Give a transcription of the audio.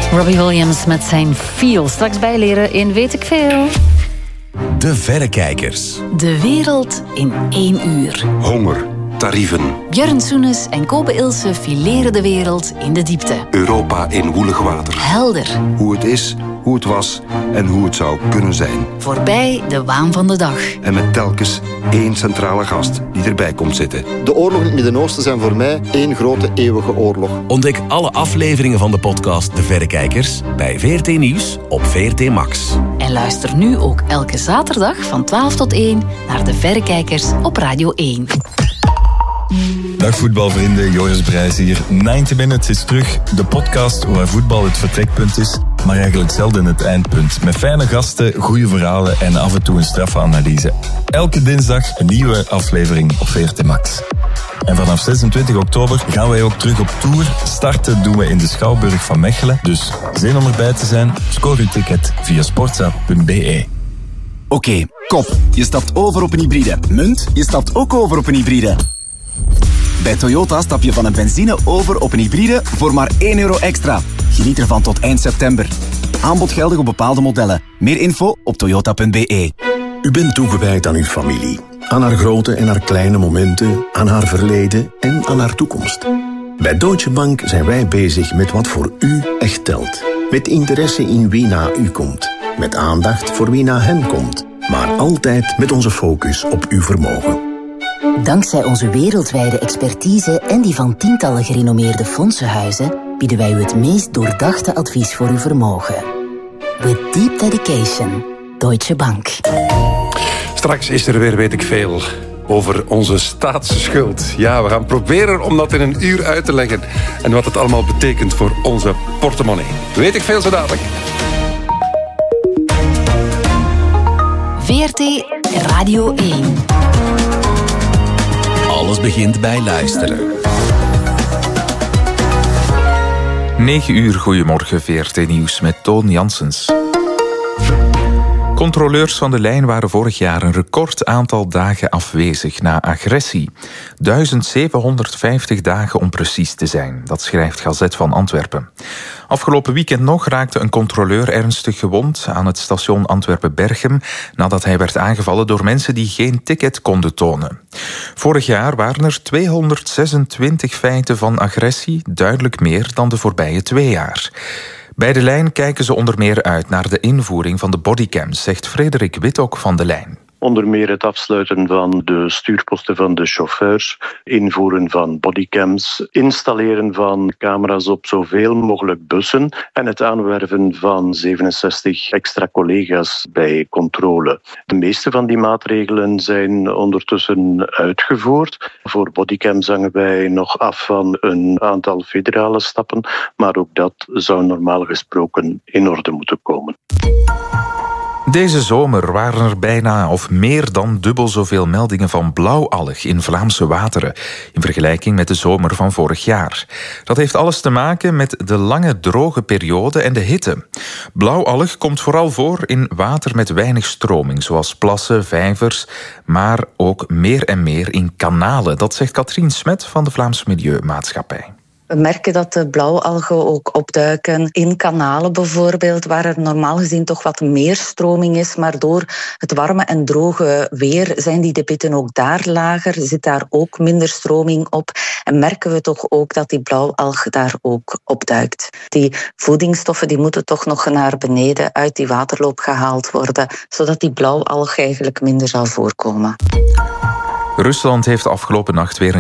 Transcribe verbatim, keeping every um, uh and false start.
Robbie Williams met zijn Feel. Straks bijleren in Weet ik Veel. De Verrekijkers. De wereld in één uur. Honger, tarieven. Björn Soenes en Kobe Ilse fileren de wereld in de diepte. Europa in woelig water. Helder. Hoe het is, hoe het was en hoe het zou kunnen zijn. Voorbij de waan van de dag. En met telkens één centrale gast die erbij komt zitten. De oorlogen in het Midden-Oosten zijn voor mij één grote eeuwige oorlog. Ontdek alle afleveringen van de podcast De Verrekijkers bij V R T Nieuws op V R T Max. En luister nu ook elke zaterdag van twaalf tot één naar De Verrekijkers op Radio één. Dag voetbalvrienden, Joris Brijs hier. negentig Minutes is terug, de podcast waar voetbal het vertrekpunt is, maar eigenlijk zelden het eindpunt. Met fijne gasten, goede verhalen en af en toe een straffe analyse. Elke dinsdag een nieuwe aflevering op V R T Max. En vanaf zesentwintig oktober gaan wij ook terug op tour. Starten doen we in de Schouwburg van Mechelen. Dus zin om erbij te zijn? Scoor uw ticket via sportza punt b e. Oké, okay, kop. Je stapt over op een hybride. Munt, je stapt ook over op een hybride. Bij Toyota stap je van een benzine over op een hybride voor maar één euro extra. Geniet ervan tot eind september. Aanbod geldig op bepaalde modellen. Meer info op toyota punt b e. U bent toegewijd aan uw familie. Aan haar grote en haar kleine momenten, aan haar verleden en aan haar toekomst. Bij Deutsche Bank zijn wij bezig met wat voor u echt telt. Met interesse in wie na u komt. Met aandacht voor wie na hen komt. Maar altijd met onze focus op uw vermogen. Dankzij onze wereldwijde expertise en die van tientallen gerenommeerde fondsenhuizen bieden wij u het meest doordachte advies voor uw vermogen. With deep dedication, Deutsche Bank. Straks is er weer Weet ik Veel over onze staatsschuld. Ja, we gaan proberen om dat in een uur uit te leggen. En wat het allemaal betekent voor onze portemonnee. Weet ik Veel zo dadelijk. V R T Radio één. Alles begint bij luisteren. negen uur, goedemorgen, V R T Nieuws met Toon Janssens. Controleurs van de lijn waren vorig jaar een record aantal dagen afwezig na agressie. duizend zevenhonderdvijftig dagen om precies te zijn, dat schrijft Gazet van Antwerpen. Afgelopen weekend nog raakte een controleur ernstig gewond aan het station Antwerpen-Berchem nadat hij werd aangevallen door mensen die geen ticket konden tonen. Vorig jaar waren er tweehonderdzesentwintig feiten van agressie, duidelijk meer dan de voorbije twee jaar. Bij de lijn kijken ze onder meer uit naar de invoering van de bodycams, zegt Frederik Wittok van de lijn. Onder meer het afsluiten van de stuurposten van de chauffeurs, invoeren van bodycams, installeren van camera's op zoveel mogelijk bussen en het aanwerven van zevenenzestig extra collega's bij controle. De meeste van die maatregelen zijn ondertussen uitgevoerd. Voor bodycams hangen wij nog af van een aantal federale stappen, maar ook dat zou normaal gesproken in orde moeten komen. Deze zomer waren er bijna of meer dan dubbel zoveel meldingen van blauwalg in Vlaamse wateren, in vergelijking met de zomer van vorig jaar. Dat heeft alles te maken met de lange droge periode en de hitte. Blauwalg komt vooral voor in water met weinig stroming, zoals plassen, vijvers, maar ook meer en meer in kanalen. Dat zegt Katrien Smet van de Vlaamse Milieumaatschappij. We merken dat de blauwalgen ook opduiken in kanalen bijvoorbeeld, waar er normaal gezien toch wat meer stroming is. Maar door het warme en droge weer zijn die debitten ook daar lager, zit daar ook minder stroming op. En merken we toch ook dat die blauwalg daar ook opduikt. Die voedingsstoffen die moeten toch nog naar beneden uit die waterloop gehaald worden, zodat die blauwalg eigenlijk minder zal voorkomen. Rusland heeft afgelopen nacht weer een